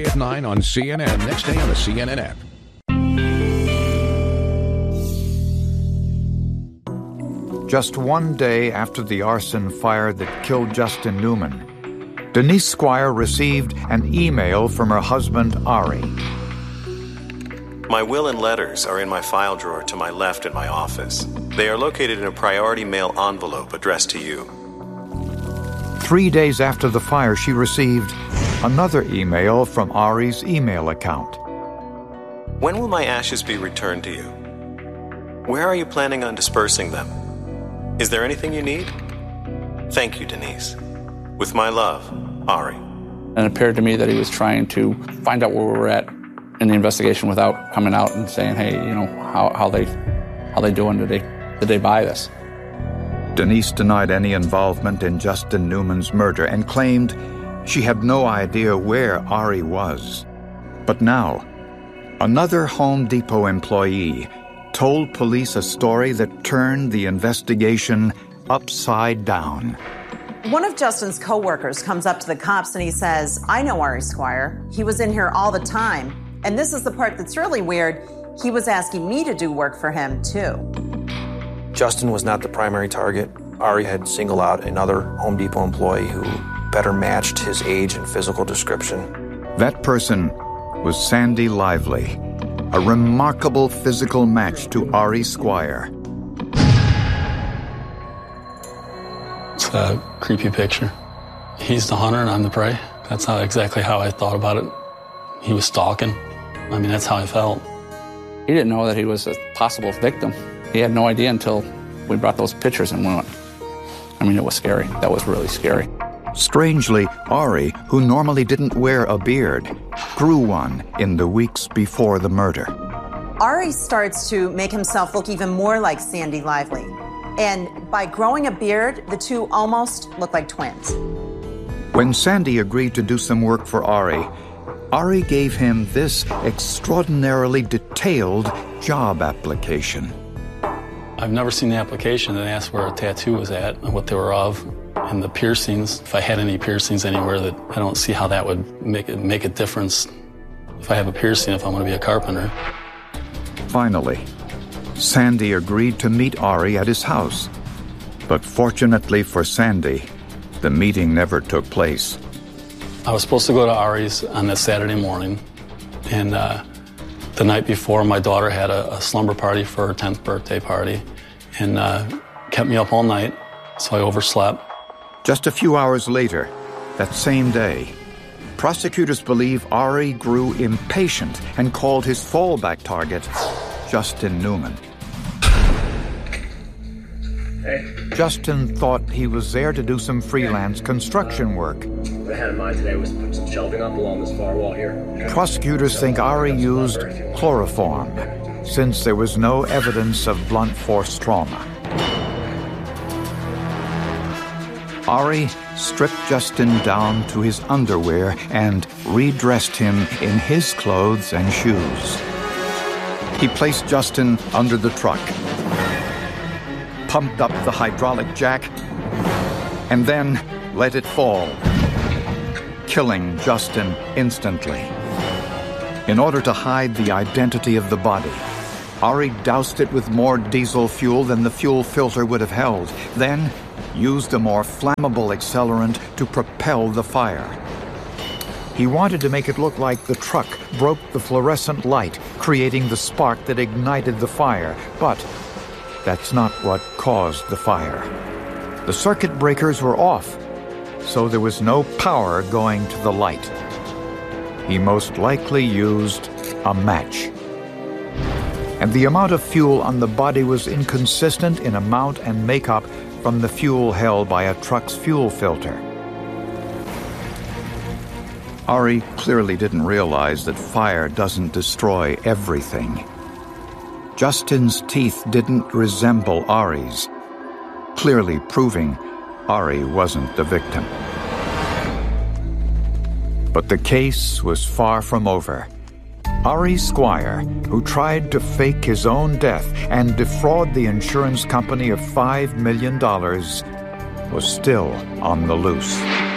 At 9 on CNN. Next day on the CNN app. Just one day after the arson fire that killed Justin Newman, Denise Squire received an email from her husband, Ari. My will and letters are in my file drawer to my left in my office. They are located in a priority mail envelope addressed to you. 3 days after the fire, she received another email from Ari's email account. When will my ashes be returned to you? Where are you planning on dispersing them? Is there anything you need? Thank you, Denise. With my love, Ari. And it appeared to me that he was trying to find out where we were at in the investigation without coming out and saying, hey, you know, how they doing? Did they buy this? Denise denied any involvement in Justin Newman's murder and claimed she had no idea where Ari was. But now, another Home Depot employee told police a story that turned the investigation upside down. One of Justin's co-workers comes up to the cops and he says, I know Ari Squire. He was in here all the time. And this is the part that's really weird. He was asking me to do work for him, too. Justin was not the primary target. Ari had singled out another Home Depot employee who better matched his age and physical description. That person was Sandy Lively, a remarkable physical match to Ari Squire. It's a creepy picture. He's the hunter and I'm the prey. That's exactly how I thought about it. He was stalking. I mean, that's how I felt. He didn't know that he was a possible victim. He had no idea until we brought those pictures and went. I mean, it was scary. That was really scary. Strangely, Ari, who normally didn't wear a beard, grew one in the weeks before the murder. Ari starts to make himself look even more like Sandy Lively. And by growing a beard, the two almost look like twins. When Sandy agreed to do some work for Ari gave him this extraordinarily detailed job application. I've never seen the application that asked where a tattoo was at and what they were of. And the piercings, if I had any piercings anywhere, that I don't see how that would make a difference if I have a piercing, if I'm going to be a carpenter. Finally, Sandy agreed to meet Ari at his house. But fortunately for Sandy, the meeting never took place. I was supposed to go to Ari's on that Saturday morning, and the night before, my daughter had a slumber party for her 10th birthday party, and kept me up all night, so I overslept. Just a few hours later, that same day, prosecutors believe Ari grew impatient and called his fallback target Justin Newman. Hey. Justin thought he was there to do some freelance construction work. What I had in mind today was to put some shelving up along this far wall here. Prosecutors think Ari used chloroform, since there was no evidence of blunt force trauma. Ari stripped Justin down to his underwear and redressed him in his clothes and shoes. He placed Justin under the truck, pumped up the hydraulic jack, and then let it fall, killing Justin instantly. In order to hide the identity of the body, Ari doused it with more diesel fuel than the fuel filter would have held, then used a more flammable accelerant to propel the fire. He wanted to make it look like the truck broke the fluorescent light, creating the spark that ignited the fire, but that's not what caused the fire. The circuit breakers were off, so there was no power going to the light. He most likely used a match. And the amount of fuel on the body was inconsistent in amount and makeup from the fuel held by a truck's fuel filter. Ari clearly didn't realize that fire doesn't destroy everything. Justin's teeth didn't resemble Ari's, clearly proving Ari wasn't the victim. But the case was far from over. Ari Squire, who tried to fake his own death and defraud the insurance company of $5 million, was still on the loose.